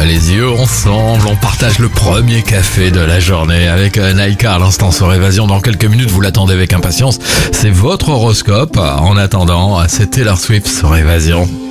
les yeux ensemble, on partage le premier café de la journée avec Naïka à l'instant sur Évasion. Dans quelques minutes, vous l'attendez avec impatience. C'est votre horoscope. En attendant, c'est Taylor Swift sur Évasion.